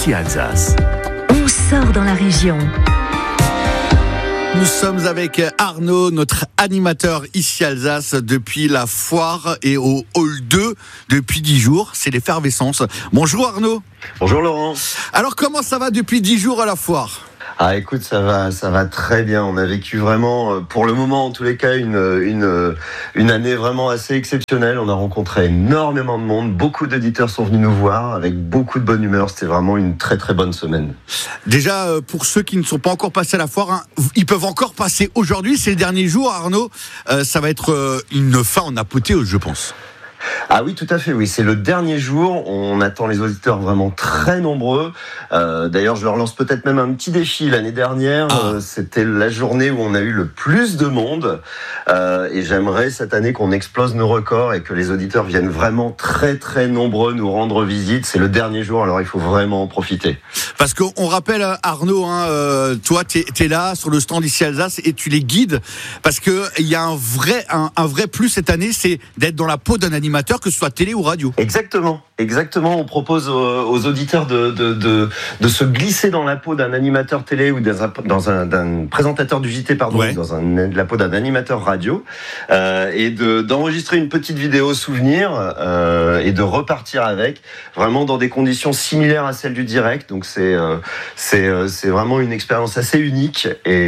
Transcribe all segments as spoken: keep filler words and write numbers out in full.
Ici Alsace. On sort dans la région. Nous sommes avec Arnaud, notre animateur ici Alsace depuis la foire et au hall deux depuis dix jours. C'est l'effervescence. Bonjour Arnaud. Bonjour Laurent. Alors comment ça va depuis dix jours à la foire ? Ah écoute, ça va, ça va très bien. On a vécu vraiment, pour le moment en tous les cas, une, une, une année vraiment assez exceptionnelle. On a rencontré énormément de monde. Beaucoup d'auditeurs sont venus nous voir avec beaucoup de bonne humeur. C'était vraiment une très très bonne semaine. Déjà, pour ceux qui ne sont pas encore passés à la foire, hein, ils peuvent encore passer aujourd'hui. C'est le dernier jour, Arnaud. Euh, ça va être une fin en apothéose, je pense. Ah oui, tout à fait, oui. C'est le dernier jour. On attend les auditeurs vraiment très nombreux. Euh, d'ailleurs, je leur lance peut-être même un petit défi. L'année dernière, ah. euh, c'était la journée où on a eu le plus de monde. Euh, et j'aimerais cette année qu'on explose nos records et que les auditeurs viennent vraiment très, très nombreux nous rendre visite. C'est le dernier jour, alors il faut vraiment en profiter. Parce qu'on rappelle, Arnaud, hein, euh, toi, t'es, t'es là sur le stand ici Alsace et tu les guides. Parce qu'il y a un vrai, un, un vrai plus cette année, c'est d'être dans la peau d'un animateur, que ce soit télé ou radio. Exactement, exactement. On propose aux, aux auditeurs de, de, de, de se glisser dans la peau d'un animateur télé ou dans un, dans un d'un présentateur du J T, pardon, ouais. dans un, la peau d'un animateur radio, euh, et de, d'enregistrer une petite vidéo souvenir euh, et de repartir avec, vraiment dans des conditions similaires à celles du direct. Donc c'est euh, c'est euh, c'est vraiment une expérience assez unique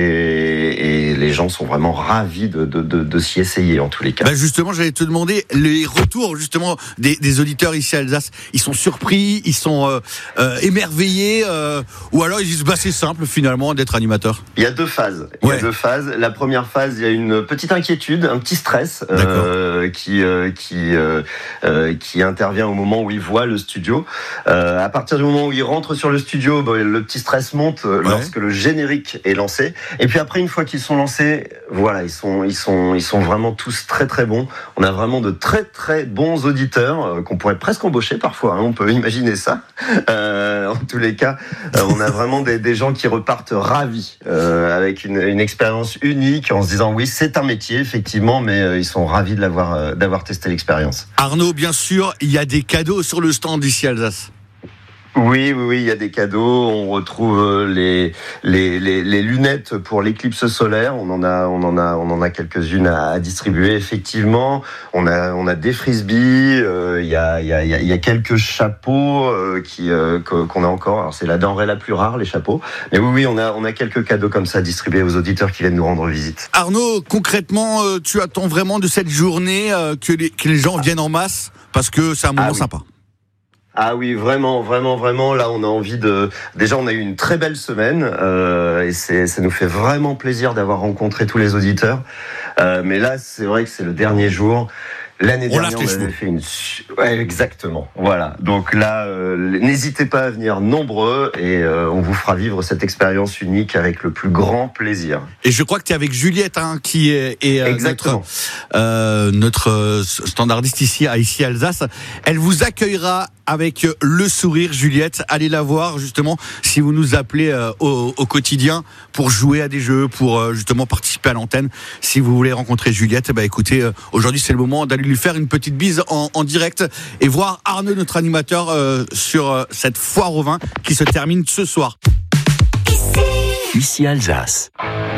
et, et les gens sont vraiment ravis de, de, de, de s'y essayer en tous les cas. Bah justement, j'allais te demander les retours justement des, des auditeurs ici à Alsace. Ils sont surpris, ils sont euh, euh, émerveillés, euh, ou alors ils disent bah c'est simple finalement d'être animateur. Il y a deux phases. Il ouais. y a deux phases. La première phase, il y a une petite inquiétude, un petit stress euh, qui euh, qui euh, euh, qui intervient au moment où ils voient le studio. Euh, à partir du moment où ils rentrent sur le studio, bah, le petit stress monte ouais. lorsque le générique est lancé. Et puis après, une fois qu'ils sont lancés, voilà, ils sont ils sont ils sont vraiment tous très très bons. On a vraiment de très très bons auditeurs euh, qu'on pourrait presque embaucher parfois, hein, on peut imaginer ça. Euh, en tous les cas, euh, on a vraiment des, des gens qui repartent ravis, euh, avec une, une expérience unique, en se disant oui, c'est un métier effectivement, mais euh, ils sont ravis de l'avoir, euh, d'avoir testé l'expérience. Arnaud, bien sûr, il y a des cadeaux sur le stand d'ici Alsace. Oui, oui, oui, il y a des cadeaux. On retrouve les les les, les lunettes pour l'éclipse solaire. On en a, on en a, on en a quelques-unes à, à distribuer. Effectivement, on a on a des frisbees. Euh, il y a il y a il y a quelques chapeaux euh, qui euh, qu'on a encore. Alors c'est la denrée la plus rare, les chapeaux. Mais oui, oui, on a on a quelques cadeaux comme ça à distribuer aux auditeurs qui viennent nous rendre visite. Arnaud, concrètement, euh, tu attends vraiment de cette journée euh, que les que les gens viennent en masse parce que c'est un moment ah, oui. sympa. Ah oui, vraiment, vraiment, vraiment. Là, on a envie de. Déjà, on a eu une très belle semaine euh, et c'est, ça nous fait vraiment plaisir d'avoir rencontré tous les auditeurs. Euh, mais là, c'est vrai que c'est le dernier jour. L'année on dernière, on avait fait une. Ouais, exactement. Voilà. Donc là, euh, n'hésitez pas à venir nombreux et euh, on vous fera vivre cette expérience unique avec le plus grand plaisir. Et je crois que tu es avec Juliette, hein, qui est, est euh, exactement. notre, euh, notre standardiste ici à ici Alsace. Elle vous accueillera avec le sourire, Juliette. Allez la voir justement si vous nous appelez euh, au, au quotidien pour jouer à des jeux, pour euh, justement participer à l'antenne. Si vous voulez rencontrer Juliette, bah écoutez, euh, aujourd'hui c'est le moment d'aller lui faire une petite bise en, en direct et voir Arnaud, notre animateur, euh, sur euh, cette foire au vin qui se termine ce soir. Ici Alsace.